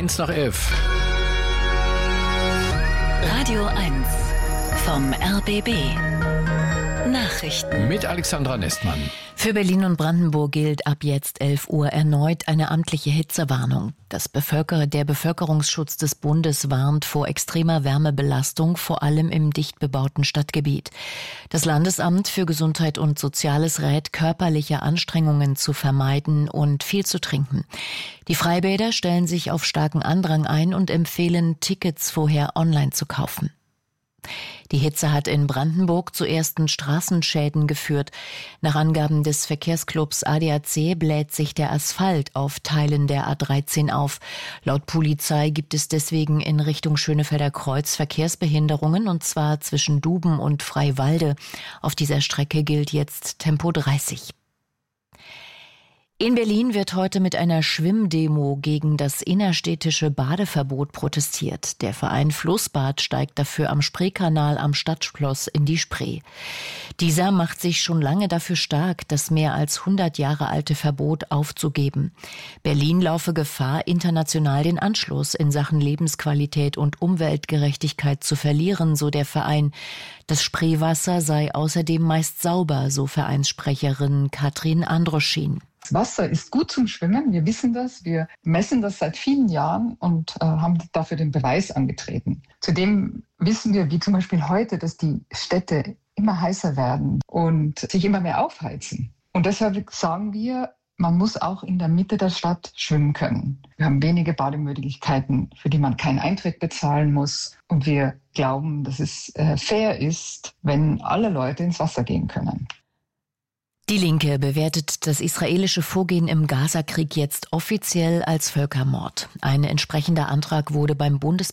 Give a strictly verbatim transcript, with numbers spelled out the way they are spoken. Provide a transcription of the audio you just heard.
eins nach elf. Radio eins vom R B B. Nachrichten. Mit Alexandra Nestmann. Für Berlin und Brandenburg gilt ab jetzt elf Uhr erneut eine amtliche Hitzewarnung. Das Bevölker- der Bevölkerungsschutz des Bundes warnt vor extremer Wärmebelastung, vor allem im dicht bebauten Stadtgebiet. Das Landesamt für Gesundheit und Soziales rät, körperliche Anstrengungen zu vermeiden und viel zu trinken. Die Freibäder stellen sich auf starken Andrang ein und empfehlen, Tickets vorher online zu kaufen. Die Hitze hat in Brandenburg zu ersten Straßenschäden geführt. Nach Angaben des Verkehrsclubs A D A C bläht sich der Asphalt auf Teilen der A dreizehn auf. Laut Polizei gibt es deswegen in Richtung Schönefelder Kreuz Verkehrsbehinderungen, und zwar zwischen Duben und Freiwalde. Auf dieser Strecke gilt jetzt Tempo dreißig. In Berlin wird heute mit einer Schwimmdemo gegen das innerstädtische Badeverbot protestiert. Der Verein Flussbad steigt dafür am Spreekanal am Stadtschloss in die Spree. Dieser macht sich schon lange dafür stark, das mehr als hundert Jahre alte Verbot aufzugeben. Berlin laufe Gefahr, international den Anschluss in Sachen Lebensqualität und Umweltgerechtigkeit zu verlieren, so der Verein. Das Spreewasser sei außerdem meist sauber, so Vereinssprecherin Katrin Androschin. Das Wasser ist gut zum Schwimmen, wir wissen das, wir messen das seit vielen Jahren und äh, haben dafür den Beweis angetreten. Zudem wissen wir, wie zum Beispiel heute, dass die Städte immer heißer werden und sich immer mehr aufheizen. Und deshalb sagen wir, man muss auch in der Mitte der Stadt schwimmen können. Wir haben wenige Bademöglichkeiten, für die man keinen Eintritt bezahlen muss. Und wir glauben, dass es äh, fair ist, wenn alle Leute ins Wasser gehen können. Die Linke bewertet das israelische Vorgehen im Gazakrieg jetzt offiziell als Völkermord. Ein entsprechender Antrag wurde beim Bundes